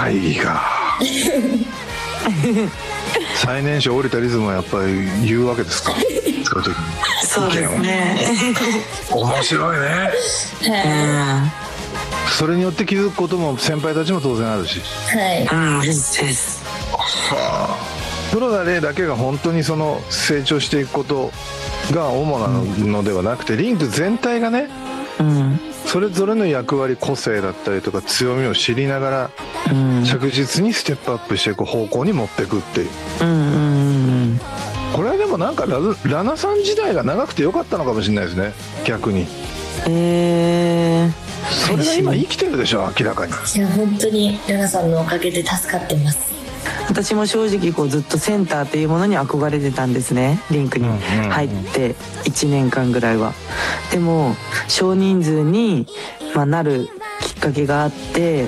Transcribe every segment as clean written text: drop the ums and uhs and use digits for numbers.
会議か最年少降りたリズムはやっぱり言うわけですか、使う時に。 そうですね面白いね。それによって気づくことも先輩たちも当然あるし。 はい、です黒田レイだけが本当にその成長していくことが主なのではなくて、リンク全体がね、それぞれの役割、個性だったりとか強みを知りながら、着実にステップアップしていく方向に持っていくっていう、これはでもなんかラナさん時代が長くてよかったのかもしれないですね、逆に。それが今生きてるでしょ、明らかに。 いや本当にラナさんのおかげで助かってます。 私も正直こうずっとセンターっていうものに憧れてたんですね、リンクに入って1年間ぐらいは。でも少人数に、なるきっかけがあって、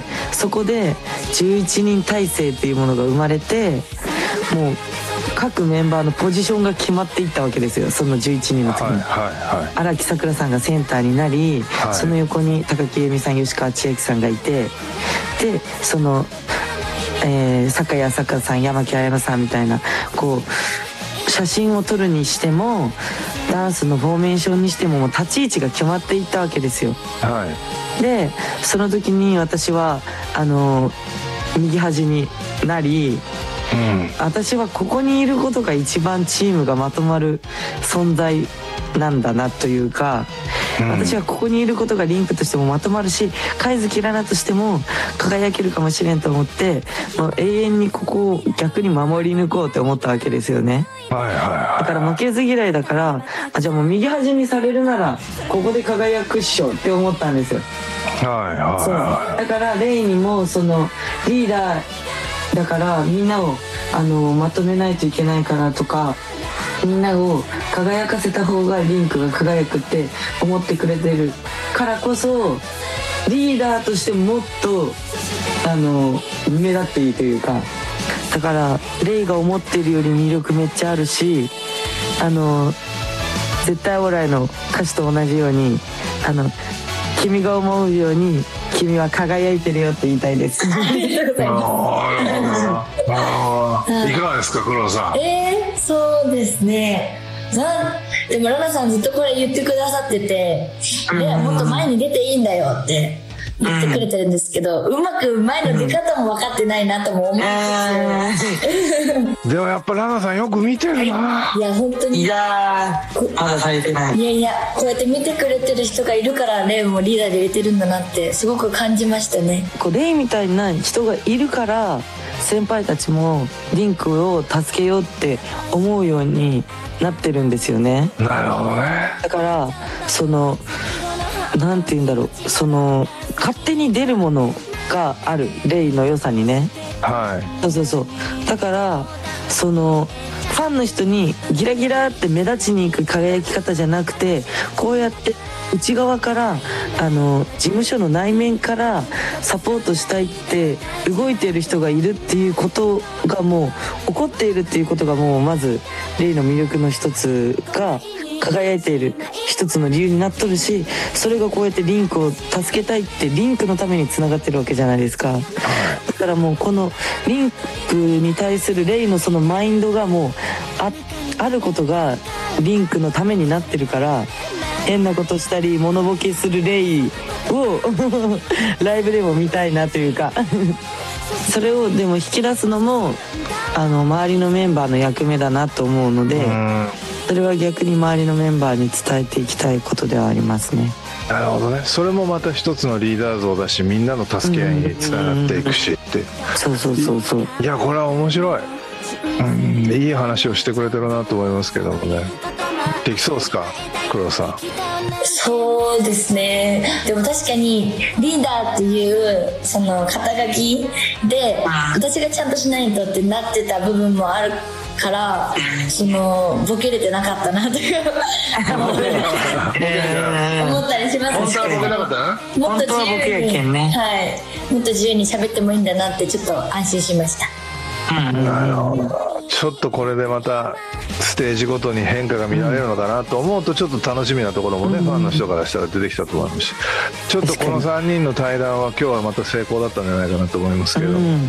そこで11人体制っていうものが生まれて、もう各メンバーのポジションが決まっていったわけですよ、その11人の時に。荒木さくらさんがセンターになり、その横に高木恵美さん、吉川千秋さんがいて、でその酒井朝香さん、山木彩乃さんみたいな、こう写真を撮るにしてもダンスのフォーメーションにしても、もう立ち位置が決まっていったわけですよ。でその時に私は右端になり、私はここにいることが一番チームがまとまる存在なんだなというか、私はここにいることがリンクとしてもまとまるし、貝月ラナとしても輝けるかもしれんと思って、もう永遠にここを逆に守り抜こうって思ったわけですよね。だから負けず嫌いだから、じゃあもう右端にされるならここで輝くっしょって思ったんですよ。そうだからレイにもそのリーダーだからみんなをまとめないといけないからとか、みんなを輝かせた方がリンクが輝くって思ってくれてるからこそ、リーダーとしてもっと目立っていいというか、だからレイが思っているより魅力めっちゃあるし、絶対オーライの歌詞と同じように君が思うように君は輝いてるよって言いたいです。 いかがですか、黒田さん。 そうですね。でもラナさんずっとこれ言ってくださってて、もっと前に出ていいんだよって言ってくれてるんですけど、うまく前の出方も分かってないなとも思うんですよ。 でもやっぱラナさんよく見てるな。いや本当に。 まだされてない。 いやこうやって見てくれてる人がいるからレイもリーダーで入れてるんだなってすごく感じましたね。 レイみたいな人がいるから先輩たちもリンクを助けようって思うようになってるんですよね。 なるほどね。 だからなんて言うんだろう、勝手に出るものがある、レイの良さにね。そうだからファンの人にギラギラって目立ちに行く輝き方じゃなくて、こうやって内側から事務所の内面からサポートしたいって動いている人がいるっていうことが、もう起こっているっていうことが、もうまずレイの魅力の一つが輝いている一つの理由になっとるし、それがこうやってリンクを助けたいってリンクのためにつながってるわけじゃないですか。だからもうこのリンクに対するレイのそのマインドがもうあることがリンクのためになってるから、変なことしたりモノボケするレイをライブでも見たいなというかそれをでも引き出すのも周りのメンバーの役目だなと思うので、それは逆に周りのメンバーに伝えていきたいことではありますね。 なるほどね。それもまた一つのリーダー像だし、みんなの助け合いにつながっていくしって。 そういやこれは面白い。いい話をしてくれてるなと思いますけどもね。できそうですか、黒田さん。 そうですね。でも確かにリーダーっていうその肩書きで私がちゃんとしないとってなってた部分もあるからボケれてなかったなとか思ったりします。 本当はボケなかったな。 もっと自由に、もっと自由に喋ってもいいんだなってちょっと安心しました。 なるほど。ちょっとこれでまたステージごとに変化が見られるのかなと思うと、ちょっと楽しみなところもね、ファンの人からしたら出てきたと思いますし、ちょっとこの3人の対談は今日はまた成功だったんじゃないかなと思いますけど。